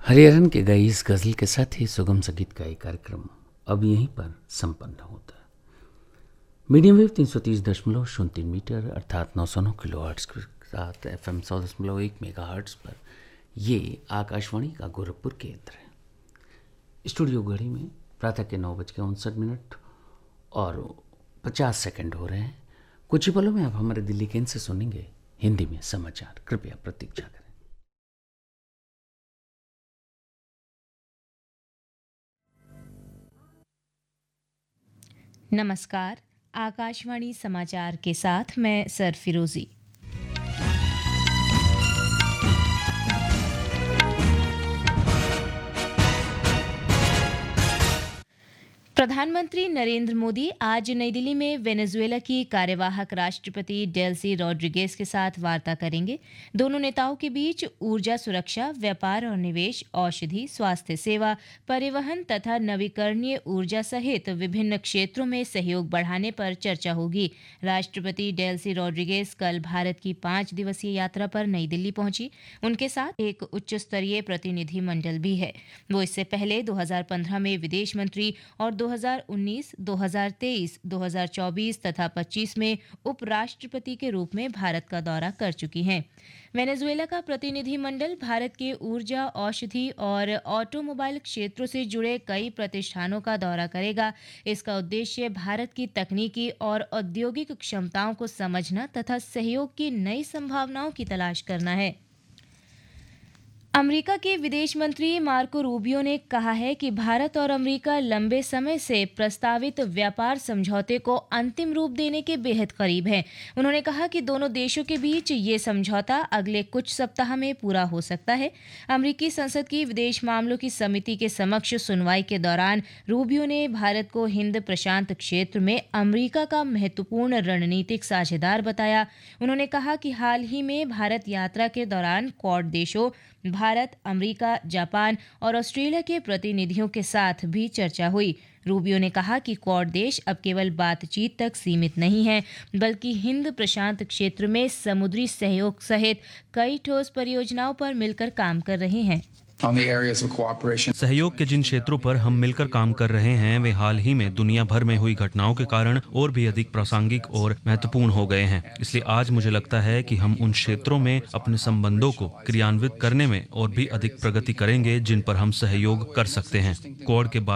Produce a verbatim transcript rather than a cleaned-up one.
हरिहरन के गाई इस गज़ल के साथ ही सुगम संगीत का एक कार्यक्रम अब यहीं पर संपन्न होता है। मीडियम वेव तीन सौ तीस दशमलव शून्य तीन मीटर अर्थात नौ सौ नौ किलो हर्ट्स के साथ एफ एम सौ दशमलव एक मेगा हर्ट्स पर ये आकाशवाणी का गोरखपुर केंद्र है। स्टूडियो घड़ी में प्रातः के नौ बज के उनसठ मिनट और पचास सेकंड हो रहे हैं। कुछ ही पलों में आप हमारे दिल्ली केंद्र से सुनेंगे हिंदी में समाचार। कृपया प्रतीक्षा करें। नमस्कार, आकाशवाणी समाचार के साथ मैं सर फिरोजी। प्रधानमंत्री नरेंद्र मोदी आज नई दिल्ली में वेनेजुएला की कार्यवाहक राष्ट्रपति डेल्सी रोड्रिगेज के साथ वार्ता करेंगे। दोनों नेताओं के बीच ऊर्जा सुरक्षा, व्यापार और निवेश, औषधि, स्वास्थ्य सेवा, परिवहन तथा नवीकरणीय ऊर्जा सहित विभिन्न क्षेत्रों में सहयोग बढ़ाने पर चर्चा होगी। राष्ट्रपति डेल्सी रोड्रिगेज कल भारत की पांच दिवसीय यात्रा पर नई दिल्ली पहुंची। उनके साथ एक उच्च स्तरीय प्रतिनिधि मंडल भी है। वो इससे पहले दो हज़ार पंद्रह में विदेश मंत्री और दो हज़ार उन्नीस, दो हज़ार तेईस, दो हज़ार चौबीस तथा पच्चीस में उपराष्ट्रपति के रूप में भारत का दौरा कर चुकी हैं। वेनेजुएला का प्रतिनिधिमंडल भारत के ऊर्जा, औषधि और ऑटोमोबाइल क्षेत्रों से जुड़े कई प्रतिष्ठानों का दौरा करेगा। इसका उद्देश्य भारत की तकनीकी और औद्योगिक क्षमताओं को समझना तथा सहयोग की नई संभावनाओं की तलाश करना है। अमेरिका के विदेश मंत्री मार्को रूबियो ने कहा है कि भारत और अमेरिका लंबे समय से प्रस्तावित व्यापार समझौते को अंतिम रूप देने के बेहद करीब हैं। उन्होंने कहा कि दोनों देशों के बीच ये समझौता अगले कुछ सप्ताह में पूरा हो सकता है। अमेरिकी संसद की विदेश मामलों की समिति के समक्ष सुनवाई के दौरान रूबियो ने भारत को हिंद प्रशांत क्षेत्र में अमेरिका का महत्वपूर्ण रणनीतिक साझेदार बताया। उन्होंने कहा कि हाल ही में भारत यात्रा के दौरान क्वाड देशों भारत, अमेरिका, जापान और ऑस्ट्रेलिया के प्रतिनिधियों के साथ भी चर्चा हुई। रूबियो ने कहा कि क्वाड देश अब केवल बातचीत तक सीमित नहीं है, बल्कि हिंद प्रशांत क्षेत्र में समुद्री सहयोग सहित कई ठोस परियोजनाओं पर मिलकर काम कर रहे हैं। सहयोग के जिन क्षेत्रों पर हम मिलकर काम कर रहे हैं वे हाल ही में दुनिया भर में हुई घटनाओं के कारण और भी अधिक प्रासंगिक और महत्वपूर्ण हो गए हैं। इसलिए आज मुझे लगता है कि हम उन क्षेत्रों में अपने संबंधों को क्रियान्वित करने में और भी अधिक प्रगति करेंगे जिन पर हम सहयोग कर सकते हैं। क्वाड के